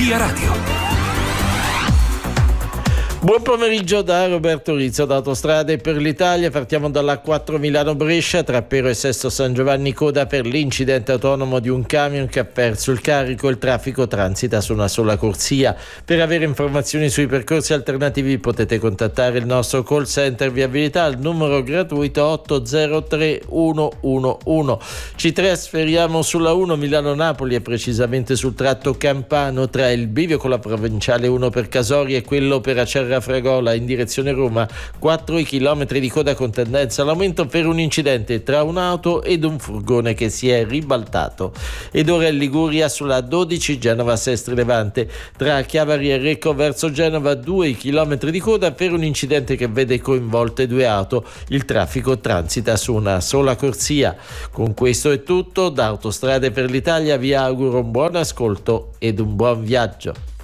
Via Radio. Buon pomeriggio da Roberto Rizzo da Autostrade per l'Italia. Partiamo dalla 4 Milano-Brescia, tra Pero e Sesto San Giovanni coda per l'incidente autonomo di un camion che ha perso il carico. Il traffico transita su una sola corsia. Per avere informazioni sui percorsi alternativi potete contattare il nostro call center viabilità al numero gratuito 803 111. Ci trasferiamo sulla 1 Milano-Napoli e precisamente sul tratto campano tra il bivio con la provinciale 1 per Casori e quello per Acerra Fragola in direzione Roma. 4 chilometri di coda con tendenza all'aumento per un incidente tra un'auto ed un furgone che si è ribaltato. Ed ora in Liguria sulla 12 Genova-Sestri Levante tra Chiavari e Recco verso Genova. 2 chilometri di coda per un incidente che vede coinvolte 2 auto. Il traffico transita su una sola corsia. Con questo è tutto. Da Autostrade per l'Italia vi auguro un buon ascolto ed un buon viaggio.